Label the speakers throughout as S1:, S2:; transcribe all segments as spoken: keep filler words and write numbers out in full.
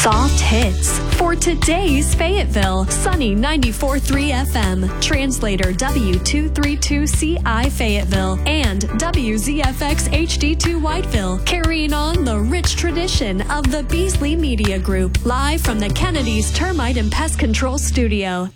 S1: Soft hits for today's Fayetteville. Sunny ninety-four point three F M. Translator W two thirty-two C I Fayetteville and W Z F X H D two Whiteville. Carrying on the rich tradition of the Beasley Media Group. Live from the Kennedy's Termite and Pest Control Studio.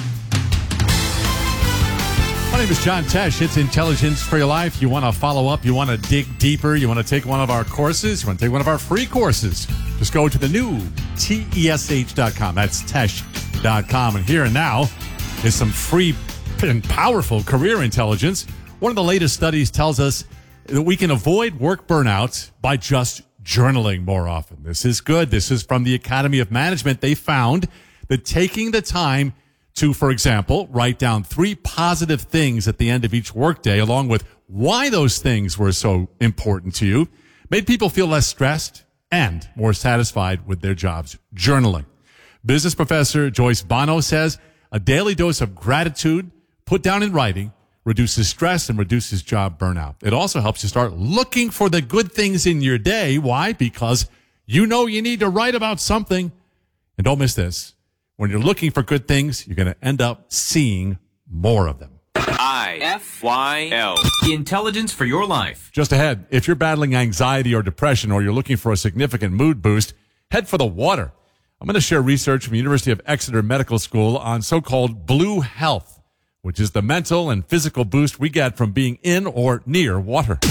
S2: My name is John Tesh. It's Intelligence for Your Life. You want to follow up, you want to dig deeper, you want to take one of our courses, you want to take one of our free courses. Just go to the new T E S H dot com. That's tesh dot com. And here and now is some free and powerful career intelligence. One of the latest studies tells us that we can avoid work burnout by just journaling more often. This is good. This is from the Academy of Management. They found that taking the time to, for example, write down three positive things at the end of each workday, along with why those things were so important to you, made people feel less stressed and more satisfied with their jobs. Journaling. Business professor Joyce Bono says a daily dose of gratitude put down in writing reduces stress and reduces job burnout. It also helps you start looking for the good things in your day. Why? Because you know you need to write about something. And don't miss this. When you're looking for good things, you're going to end up seeing more of them.
S3: I F Y L. Intelligence for Your Life.
S2: Just ahead, if you're battling anxiety or depression or you're looking for a significant mood boost, head for the water. I'm going to share research from the University of Exeter Medical School on so-called blue health, which is the mental and physical boost we get from being in or near water.